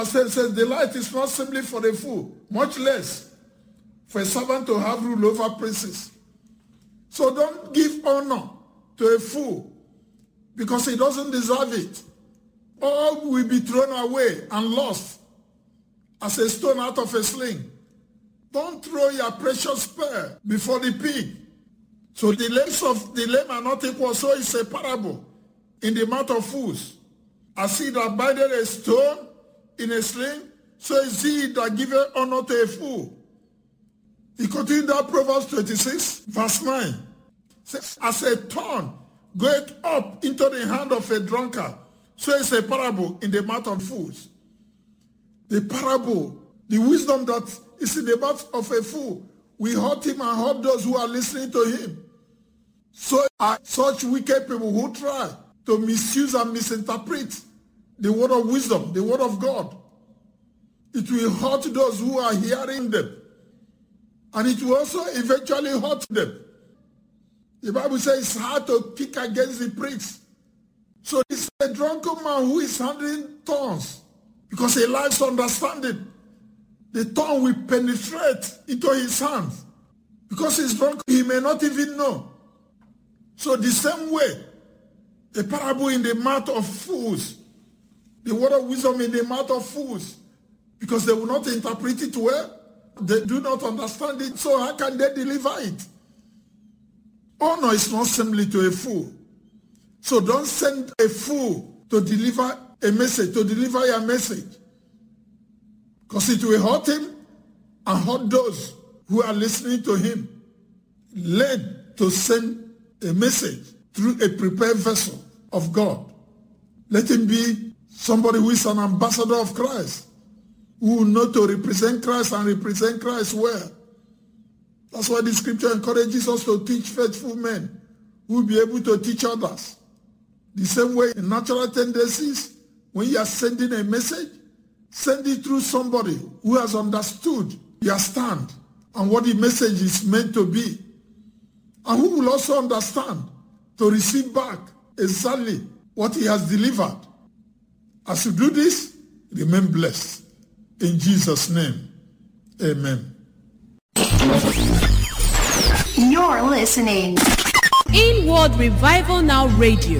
says the light is not simply for the fool, much less for a servant to have rule over princes. So don't give honor to a fool because he doesn't deserve it. All will be thrown away and lost as a stone out of a sling. Don't throw your precious pearl before the pig. So the legs of the lame are not equal, so it's a parable in the mouth of fools. As he that bindeth a stone in a sling, so is he that giveth honor to a fool. He continued that Proverbs 26, verse 9. Says, as a thorn goeth up into the hand of a drunkard, so is a parable in the mouth of fools. The parable, the wisdom that is in the mouth of a fool, will hurt him and hurt those who are listening to him. So are such wicked people who try to misuse and misinterpret the word of wisdom, the word of God. It will hurt those who are hearing them. And it will also eventually hurt them. The Bible says it's hard to kick against the pricks. So it's a drunken man who is handling thorns because he lacks understanding. The thorn will penetrate into his hands. Because he's drunk, he may not even know. So the same way, a parable in the mouth of fools, the word of wisdom in the mouth of fools, because they will not interpret it well, they do not understand it, so how can they deliver it? Honor is not simply to a fool. So don't send a fool to deliver a message, to deliver your message. Because it will hurt him and hurt those who are listening to him. Learn to send a message through a prepared vessel of God. Let him be somebody who is an ambassador of Christ, who will know to represent Christ and represent Christ well. That's why the scripture encourages us to teach faithful men who will be able to teach others. The same way in natural tendencies, when you are sending a message, send it through somebody who has understood your stand and what the message is meant to be, and who will also understand to receive back exactly what he has delivered. As you do this, remain blessed. In Jesus' name, amen. You're listening. Inward Revival Now Radio.